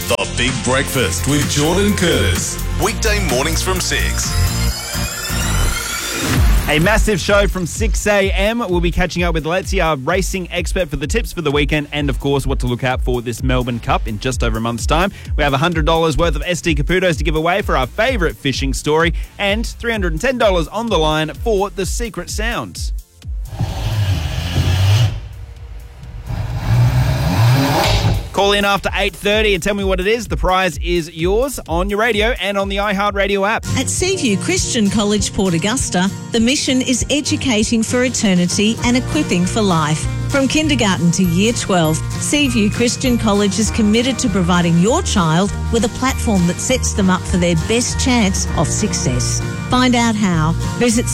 The Big Breakfast with Jordan Curtis. Weekday mornings from 6. A massive show from 6 a.m. We'll be catching up with Letzi, our racing expert, for the tips for the weekend and, of course, what to look out for this Melbourne Cup in just over a month's time. We have $100 worth of SD Caputos to give away for our favourite fishing story and $310 on the line for the secret sounds. Call in after 8:30 and tell me what it is. The prize is yours on your radio and on the iHeartRadio app. At Seaview Christian College, Port Augusta, the mission is educating for eternity and equipping for life. From kindergarten to year 12, Seaview Christian College is committed to providing your child with a platform that sets them up for their best chance of success. Find out how. Visit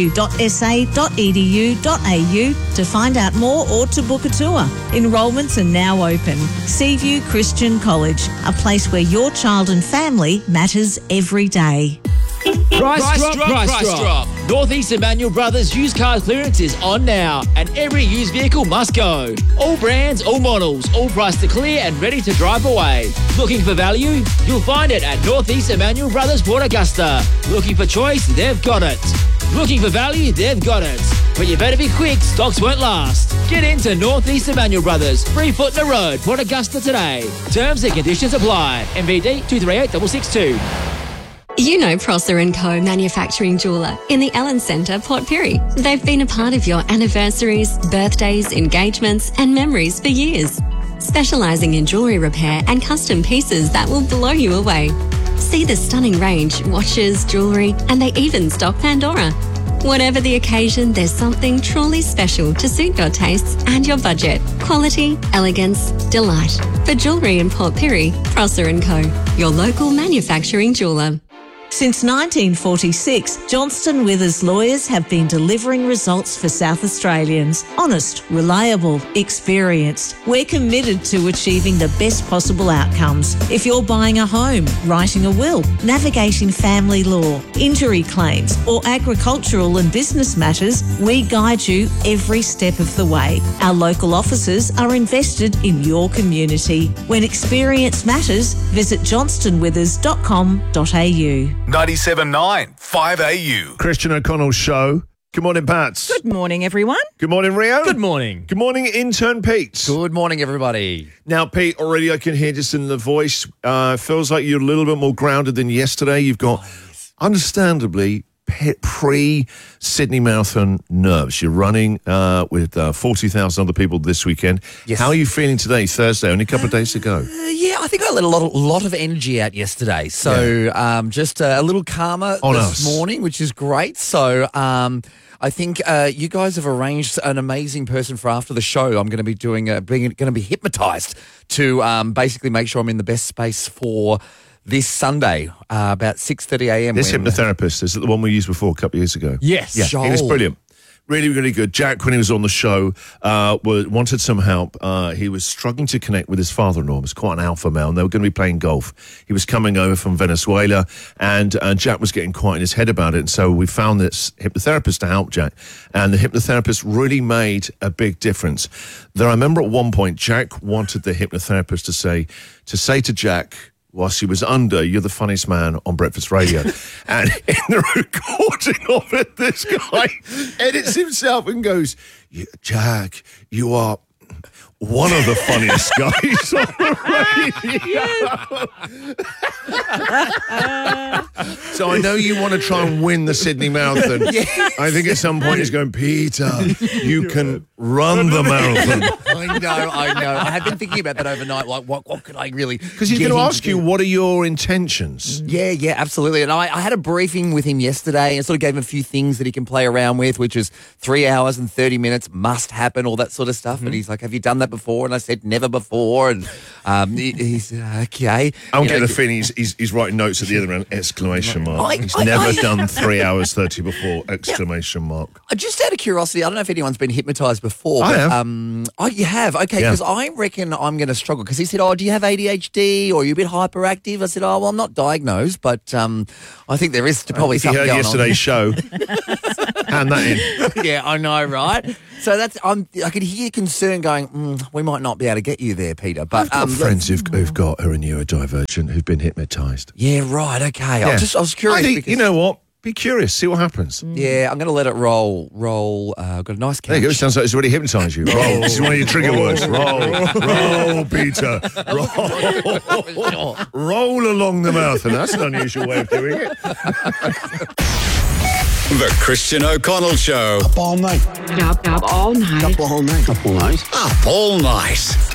seaview.sa.edu.au to find out more or to book a tour. Enrolments are now open. Seaview Christian College, a place where your child and family matters every day. Price drop. Northeast Emmanuel Brothers used car clearance is on now, and every used vehicle must go. All brands, all models, all priced to clear and ready to drive away. Looking for value? You'll find it at Northeast Emmanuel Brothers, Port Augusta. Looking for choice? They've got it. Looking for value? They've got it. But you better be quick, stocks won't last. Get into Northeast Emmanuel Brothers, 3 Footner Road, Port Augusta today. Terms and conditions apply. MVD 238662. You know Prosser & Co. Manufacturing Jeweller in the Allen Centre, Port Pirie. They've been a part of your anniversaries, birthdays, engagements and memories for years. Specialising in jewellery repair and custom pieces that will blow you away. See the stunning range, watches, jewellery, and they even stock Pandora. Whatever the occasion, there's something truly special to suit your tastes and your budget. Quality, elegance, delight. For jewellery in Port Pirie, Prosser & Co. Your local manufacturing jeweller. Since 1946, Johnston Withers lawyers have been delivering results for South Australians. Honest, reliable, experienced. We're committed to achieving the best possible outcomes. If you're buying a home, writing a will, navigating family law, injury claims, or agricultural and business matters, we guide you every step of the way. Our local offices are invested in your community. When experience matters, visit johnstonwithers.com.au. 97.9 5AU. Christian O'Connell's show. Good morning, Pats. Good morning, everyone. Good morning, Rio. Good morning. Good morning, intern Pete. Good morning, everybody. Now, Pete, already I can hear just in the voice, feels like you're a little bit more grounded than yesterday. You've got, understandably, pre-Sydney Marathon nerves. You're running with 40,000 other people this weekend. Yes. How are you feeling today, Thursday, only a couple of days to go? Yeah, I think I let a lot of energy out yesterday. So just a little calmer this morning, which is great. So I think you guys have arranged an amazing person for after the show. I'm going to be going to be hypnotised to basically make sure I'm in the best space for this Sunday, about 6:30 a.m. This hypnotherapist, is it the one we used before a couple of years ago? Yes. Yeah, he was brilliant. Really, really good. Jack, when he was on the show, wanted some help. He was struggling to connect with his father-in-law. He was quite an alpha male, and they were going to be playing golf. He was coming over from Venezuela, and Jack was getting quite in his head about it. And so we found this hypnotherapist to help Jack, and the hypnotherapist really made a big difference. There, I remember at one point, Jack wanted the hypnotherapist to say to Jack, whilst he was under, "You're the funniest man on breakfast radio." And in the recording of it, this guy edits himself and goes, "Jack, you are one of the funniest guys on the radio." So I know you want to try and win the Sydney Marathon. Yes. I think at some point he's going, "Peter, you can run the marathon." I know. I have been thinking about that overnight. Like, what could I really? Because he's going to ask you, what are your intentions? Yeah, absolutely. And I had a briefing with him yesterday and sort of gave him a few things that he can play around with, which is 3 hours and 30 minutes must happen, all that sort of stuff. And he's like, "Have you done that before?" And I said, "Never before." And he said, "Okay." I'm getting a feeling he's writing notes at the other end. Exclamation mark. He's never done 3 hours 30 before. Exclamation mark. Just out of curiosity, I don't know if anyone's been hypnotised before. I but, have. Oh, you have? Okay, because I reckon I'm going to struggle. Because he said, do you have ADHD or are you a bit hyperactive? I said, well, I'm not diagnosed, but I think there is probably something going on. If you heard yesterday's show, hand that in. Yeah, I know, right? So I could hear concern going, we might not be able to get you there, Peter. But I've got friends who've got who are neurodivergent who've been hypnotised. Yeah, right, okay. Yeah. I was curious. Because, you know what? Be curious, see what happens. Yeah, I'm going to let it roll. I've got a nice couch. There you go, it sounds like it's already hypnotised you. Roll. This is one of your trigger words. Roll, Peter. Roll along the mouth, and that's an unusual way of doing it. The Christian O'Connell Show. Up all night. Up all night. Up all night. Up all night. Up all night.